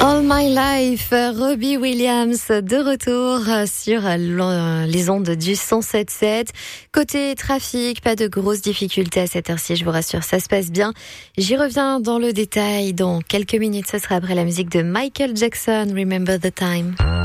All My Life, Robbie Williams de retour sur les ondes du 107.7. Côté trafic, pas de grosses difficultés à cette heure-ci, je vous rassure, ça se passe bien. J'y reviens dans le détail dans quelques minutes, ce sera après la musique de Michael Jackson, Remember the Time.